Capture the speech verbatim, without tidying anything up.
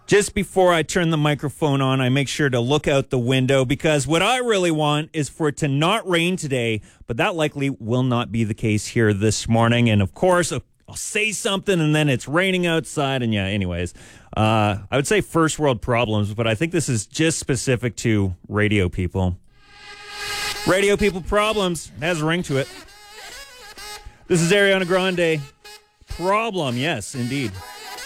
Just before I turn the microphone on, I make sure to look out the window because what I really want is for it to not rain today, but that likely will not be the case here this morning. And of course, I'll say something and then it's raining outside. And yeah, anyways, uh, I would say first world problems, but I think this is just specific to radio people. Radio people problems. It has a ring to it. This is Ariana Grande. Problem, yes, indeed.